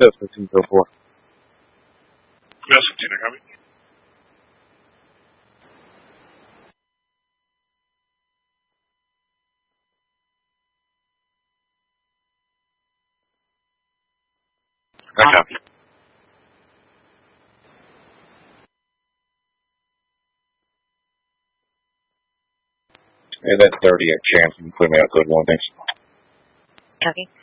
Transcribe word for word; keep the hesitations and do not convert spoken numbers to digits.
That's fifteen oh four. That's fifteen, I copy. I copy. Hey, that's thirty at chance. You can put me out code one, thanks. Copy.